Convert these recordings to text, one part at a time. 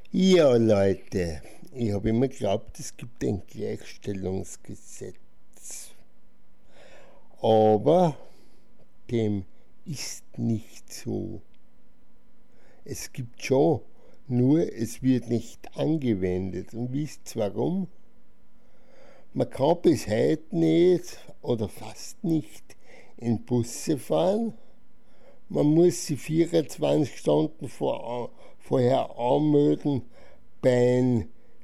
Ja, Leute, ich habe immer geglaubt, es gibt ein Gleichstellungsgesetz. Aber dem ist nicht so. Es gibt schon, nur es wird nicht angewendet. Und wisst ihr warum? Man kann bis heute nicht oder fast nicht in Busse fahren. Man muss sich 24 Stunden vorher anmelden beim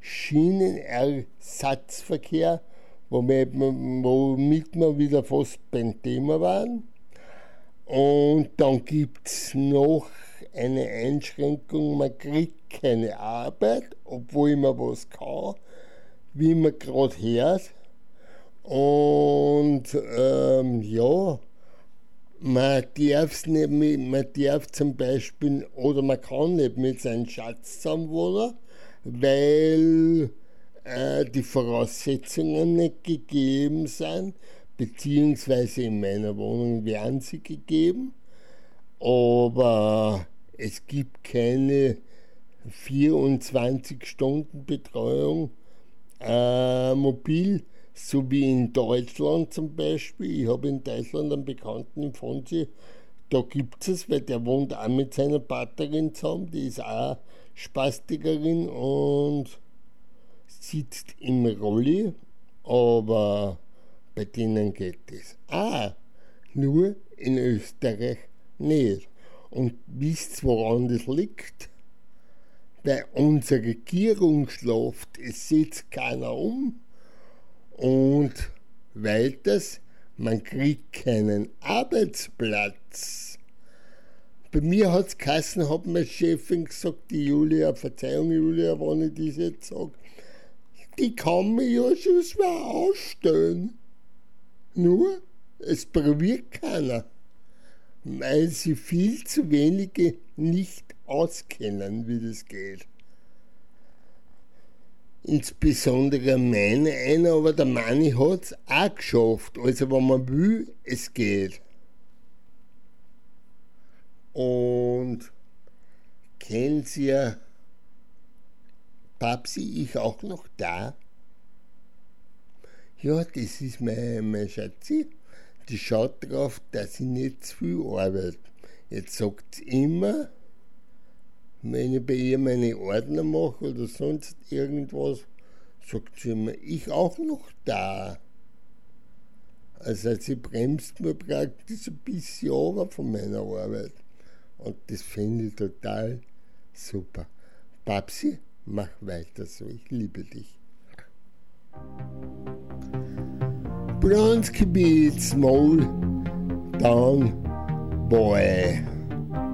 Schienenersatzverkehr, womit wir wieder fast beim Thema waren. Und dann gibt es noch eine Einschränkung, man kriegt keine Arbeit, obwohl man was kann, wie man gerade hört. Und ja, man darf zum Beispiel, oder man kann nicht mit seinem Schatz zusammenwohnen, weil die Voraussetzungen nicht gegeben sind, beziehungsweise in meiner Wohnung werden sie gegeben, aber es gibt keine 24-Stunden-Betreuung mobil, so wie in Deutschland zum Beispiel. Ich habe in Deutschland einen Bekannten im Fonsi, da gibt es, weil der wohnt auch mit seiner Partnerin zusammen, die ist auch Spastikerin und sitzt im Rolli, aber bei denen geht das. Nur in Österreich nicht. Und wisst ihr, woran das liegt? Weil unsere Regierung schläft, es setzt keiner um. Und weiters, man kriegt keinen Arbeitsplatz. Bei mir hat es geheißen, hat meine Chefin gesagt, die Julia, Verzeihung Julia, wenn ich das jetzt sage, die kann mich ja schon schwer ausstellen. Nur, es probiert keiner, weil sie viel zu wenige nicht auskennen, wie das geht. Insbesondere meine einer, aber der Manni hat es auch geschafft. Also wenn man will, es geht. Und kennen Sie ja Papsi, ich auch noch da? Ja, das ist mein Schatzi. Die schaut drauf, dass ich nicht zu viel arbeite. Jetzt sagt sie immer, wenn ich bei ihr meine Ordner mache oder sonst irgendwas, sagt sie immer, ich auch noch da. Also sie bremst mir praktisch ein bisschen runter von meiner Arbeit. Und das finde ich total super. Babsi, mach weiter so, ich liebe dich. Bronski Beat, Small Down Boy.